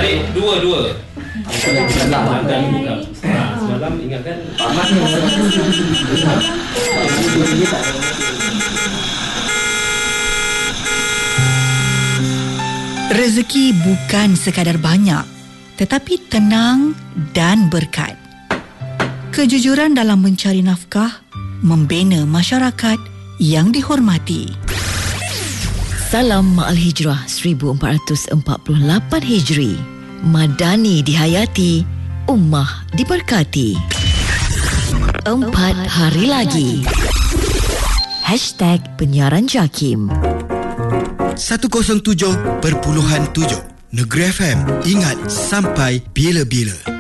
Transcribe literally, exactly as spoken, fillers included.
Eh, dua-dua. Semalam dan bukan. Semalam ingatkan Ahmad ni. Rezeki bukan sekadar banyak, tetapi tenang dan berkat. Kejujuran dalam mencari nafkah membina masyarakat yang dihormati. Salam Ma'al Hijrah seribu empat ratus empat puluh lapan Hijri. Madani dihayati, ummah diberkati. Empat hari lagi. Hashtag Penyiaran Jakim. seratus tujuh perpuluhan tujuh Negeri F M. Ingat sampai bila-bila.